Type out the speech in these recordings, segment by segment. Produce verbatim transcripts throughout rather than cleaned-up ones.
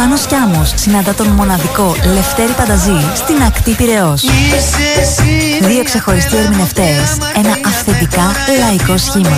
Πάνος Κιάμος συναντά τον μοναδικό Λευτέρη Πανταζή στην ακτή Πειραιώς. Δύο ξεχωριστοί ερμηνευτές, ένα αυθεντικά λαϊκό σχήμα.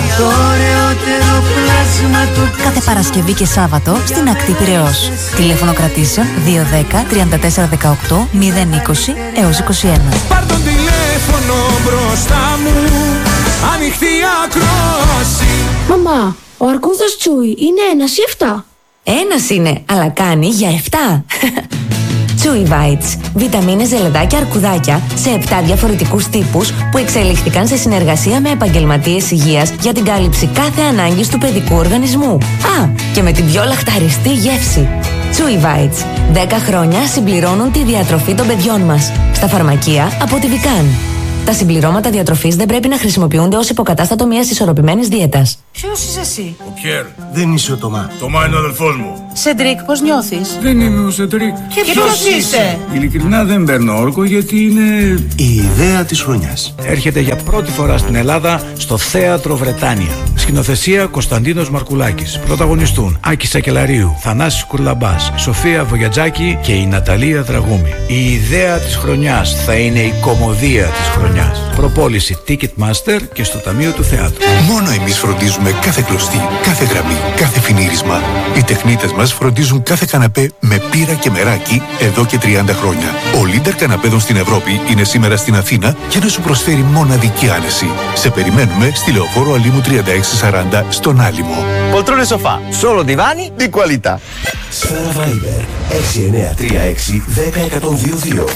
Κάθε Παρασκευή και Σάββατο στην ακτή Πειραιώς. Τηλέφωνο κρατήσεων δύο ένα μηδέν τρία τέσσερα ένα οκτώ μηδέν είκοσι έως είκοσι ένα. Πάρ' το τηλέφωνο μπροστά μου, ανοιχτή ακρόαση. Μαμά, ο αρκούδας Τσούι είναι ένας ή εφτά? Ένας είναι, αλλά κάνει για εφτά. Chewy Bites. Βιταμίνες, ζελεδάκια, αρκουδάκια σε επτά διαφορετικούς τύπους που εξελίχθηκαν σε συνεργασία με επαγγελματίες υγείας για την κάλυψη κάθε ανάγκης του παιδικού οργανισμού. Α, και με την πιο λαχταριστή γεύση. Chewy Bites. δέκα χρόνια συμπληρώνουν τη διατροφή των παιδιών μας. Στα φαρμακεία από τη Vican. Τα συμπληρώματα διατροφής δεν πρέπει να χρησιμοποιούνται ως υποκατάστατο μιας ισορροπημένης δίαιτας. Ποιος είσαι εσύ? Ο Πιέρ. Δεν είσαι ο Τωμά. Τωμά είναι ο αδελφός μου. Σεντρίκ, πώς νιώθεις? Δεν είμαι ο Σεντρίκ. Και ποιος είσαι? Ειλικρινά δεν παίρνω όρκο γιατί είναι... Η ιδέα της χρονιάς. Έρχεται για πρώτη φορά στην Ελλάδα στο Θέατρο Βρετάνια. Σκηνοθεσία Κωνσταντίνος Μαρκουλάκης. Πρωταγωνιστούν Άκη Σακελαρίου, Θανάσης Κουρλαμπάς, Σοφία Βογιατζάκη και η Ναταλία Δραγούμη. Η ιδέα της χρονιάς θα είναι η κωμωδία της χρονιάς. Προπόληση Ticketmaster και στο Ταμείο του Θεάτρου. Μόνο εμείς φροντίζουμε κάθε κλωστή, κάθε γραμμή, κάθε φινίρισμα. Οι τεχνίτες μας φροντίζουν κάθε καναπέ με πύρα και μεράκι εδώ και τριάντα χρόνια. Ο Λίντερ Καναπέδων στην Ευρώπη είναι σήμερα στην Αθήνα για να σου προσφέρει μοναδική άνεση. Σε περιμένουμε στη Λεωφόρο Αλήμου τριάντα έξι σαράντα στον Άλυμο. Poltrone sofà, solo divani di qualità. Σφαίρα Viber έξι εννιά τρία έξι ένα μηδέν ένα μηδέν δύο δύο.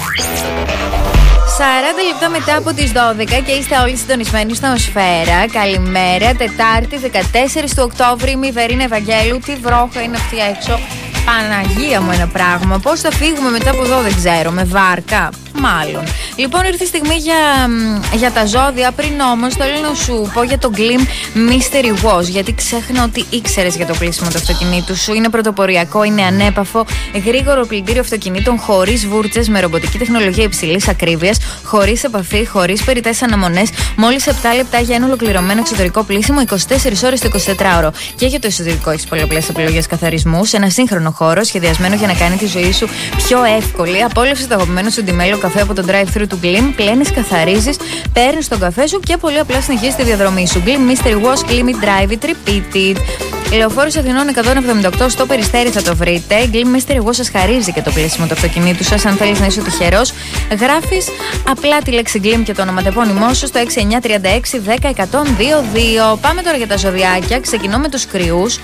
σαράντα λεπτά μετά από τις δώδεκα και είστε όλοι συντονισμένοι στο Σφαίρα. Καλημέρα, Τετάρτη δεκατέσσερις του Οκτώβρη, είμαι η Βερίνα Ευαγγέλου. Τι βρόχα είναι αυτή έξω. Παναγία μου ένα πράγμα. Πώς θα φύγουμε μετά από εδώ δεν ξέρω. Με βάρκα. Μάλλον. Λοιπόν, ήρθε η στιγμή για, για τα ζώδια. Πριν όμως θέλω να σου πω για το Glim Mystery Wash. Γιατί ξέχνα ότι ήξερες για το κλείσιμο του αυτοκινήτου σου. Είναι πρωτοποριακό, είναι ανέπαφο, γρήγορο πλυντήριο αυτοκινήτων χωρίς βούρτσες, με ρομποτική τεχνολογία υψηλής ακρίβειας, χωρίς επαφή, χωρίς περιττές αναμονές. Μόλις επτά λεπτά για ένα ολοκληρωμένο εξωτερικό πλύσιμο, είκοσι τέσσερις ώρες το εικοσιτετράωρο. Και για το εσωτερικό έχεις πολλαπλές επιλογές καθαρισμού σε ένα σύγχρονο χώρο σχεδιασμένο για να κάνει τη ζωή σου πιο εύκολη. Απόλαυσε το αγαπημένο σου ντιμέλο καφέ από το drive-thru του Glim, πλένεις, καθαρίζεις, παίρνεις τον καφέ σου και πολύ απλά συνεχίζεις τη διαδρομή σου. Glim Mystery Wash, Glim It, Drive It, Repeat It. Λεωφόρος Αθηνών εκατόν εβδομήντα οκτώ στο Περιστέρι θα το βρείτε. Glim Mystery Wash σας χαρίζει και το πλήσιμο του αυτοκινήτου σας. Αν θέλεις να είσαι τυχερός, γράφεις απλά τη λέξη Glim και το ονοματεπώνυμό σου στο έξι εννιά τρία έξι ένα μηδέν ένα μηδέν δύο δύο. Πάμε τώρα για τα ζωδιάκια. Ξεκινώ με τους κρυούς.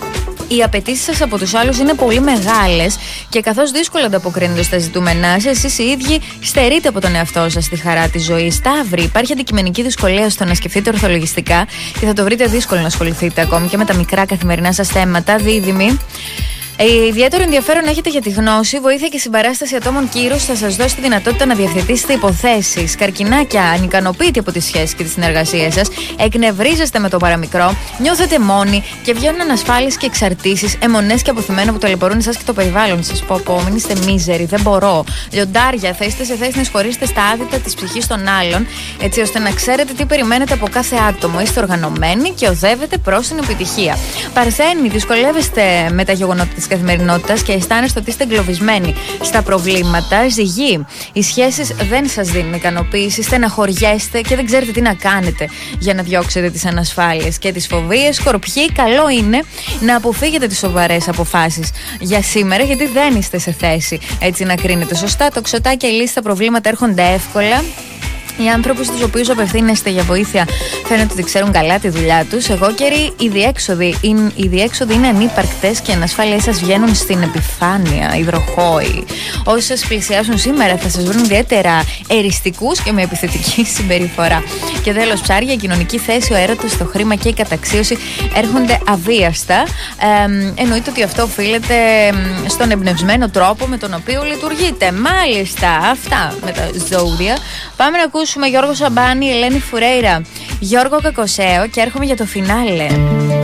Οι απαιτήσεις σας από τους άλλους είναι πολύ μεγάλες και καθώς δύσκολα ανταποκρίνονται στα ζητούμενά σας, εσείς οι ίδιοι στερείτε από τον εαυτό σας τη χαρά της ζωής. Σταύροι, υπάρχει αντικειμενική δυσκολία στο να σκεφτείτε ορθολογιστικά και θα το βρείτε δύσκολο να ασχοληθείτε ακόμη και με τα μικρά καθημερινά σας θέματα. Δίδυμοι, ιδιαίτερο ενδιαφέρον έχετε για τη γνώση, βοήθεια και συμπαράσταση ατόμων κύρους θα σας δώσει τη δυνατότητα να διευθετήσετε υποθέσεις. Καρκινάκια, ανικανοποιητοί από τις σχέσεις και τις συνεργασίες σας, εκνευρίζεστε με το παραμικρό, νιώθετε μόνοι και βγαίνουν ανασφάλειες και εξαρτήσεις, αιμονές και αποθυμένα που ταλαιπωρούν εσάς και το περιβάλλον σας. Πω, πω, μην είστε μίζεροι, δεν μπορώ. Λιοντάρια, θα είστε σε θέση να εισχωρήσετε στα άδυτα της ψυχής των άλλων, έτσι ώστε να ξέρετε τι περιμένετε από κάθε άτομο. Είστε οργανωμένοι και οδεύετε προς την επιτυχία. Παρθένοι, δυσκολεύεστε με τα γεγονότα της καθημερινότητας και αισθάνεστε ότι είστε εγκλωβισμένοι στα προβλήματα. Ζυγοί, οι σχέσεις δεν σας δίνουν ικανοποίηση, στεναχωριέστε και δεν ξέρετε τι να κάνετε για να διώξετε τις ανασφάλειες και τις φοβίες. Σκορπιοί, καλό είναι να αποφύγετε τις σοβαρές αποφάσεις για σήμερα, γιατί δεν είστε σε θέση έτσι να κρίνετε σωστά. Τοξοτάκια, οι λύσεις στα προβλήματα έρχονται εύκολα. Οι άνθρωποι στους οποίους απευθύνεστε για βοήθεια φαίνεται ότι ξέρουν καλά τη δουλειά τους. Εγώκεροι, οι διέξοδοι είναι, οι διέξοδοι είναι ανύπαρκτες και οι ανασφάλειές σας βγαίνουν στην επιφάνεια. Υδροχόοι. Όσοι σας πλησιάσουν σήμερα θα σας βρουν ιδιαίτερα εριστικούς και με επιθετική συμπεριφορά. Και τέλος, ψάρια, η κοινωνική θέση, ο έρωτας, το χρήμα και η καταξίωση έρχονται αβίαστα. Ε, εννοείται ότι αυτό οφείλεται στον εμπνευσμένο τρόπο με τον οποίο λειτουργείτε. Μάλιστα, αυτά με τα ζώδια. Πάμε να ακούσουμε Γιώργο Σαμπάνη, Ελένη Φουρέιρα, Γιώργο Κακοσέο και έρχομαι για το φινάλε.